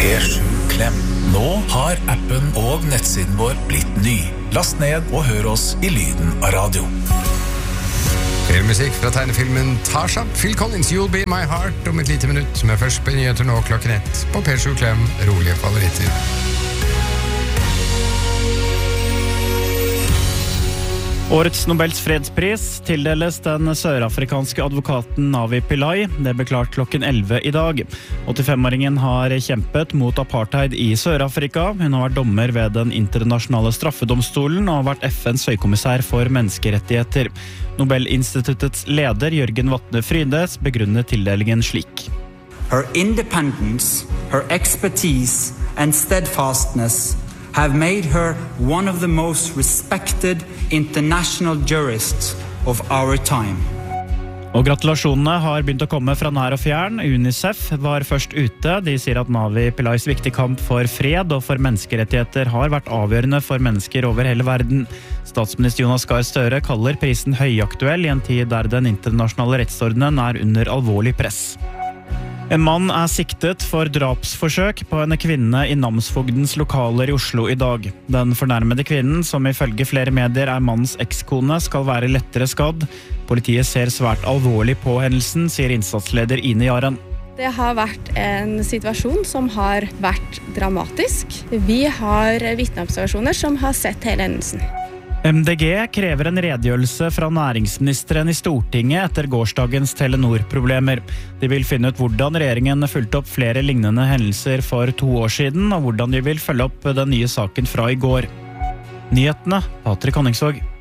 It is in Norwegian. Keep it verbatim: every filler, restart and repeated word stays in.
P sju Klem. Nå har appen og nettsiden vår blitt ny. Last ned og hør oss i lyden av radio. Mer musikk fra tegnefilmen Tasha, Phil Collins, You'll Be My Heart, om et lite minutt, med først på nyheter nå klokken ett på P sju Klem, rolige favoritter. Årets Nobels fredspris tildeles den sørafrikanske advokaten Navi Pillay. Det ble klart klokken elleve i dag. åttifem-åringen har kjempet mot apartheid i Sør-Afrika. Hun har vært dommer ved den internasjonale straffedomstolen og har vært F N's høykommissær for menneskerettigheter. Nobelinstituttets leder Jørgen Vatne Frydes begrunner tildelingen slik. Her independence, her expertise and steadfastness have made her one of the most respected international jurists of our time. Og gratulasjonene har begynt å komme fra nær og fjern. UNICEF var først ute. De sier at Navi Pillays viktig kamp for fred og for menneskerettigheter har vært avgjørende for mennesker over hele verden. Statsminister Jonas Gahr Støre kaller prisen høyaktuell i en tid der den internasjonale rettsordenen er under alvorlig press. En mann er siktet for drapsforsøk på en kvinne i Namsfogdens lokaler i Oslo i dag. Den fornærmede kvinnen, som ifølge flere medier er mannens ekskone, skal være lettere skadd. Politiet ser svært alvorlig på hendelsen, sier innsatsleder Ine Jaren. Det har vært en situasjon som har vært dramatisk. Vi har vitneobservasjoner som har sett hele hendelsen. M D G krever en redegjørelse fra næringsministeren i Stortinget etter gårsdagens Telenor-problemer. De vil finne ut hvordan regjeringen fulgte opp flere lignende hendelser for to år siden, og hvordan de vil følge opp den nye saken fra i går. Nyhetene, Patrick Honningsvåg.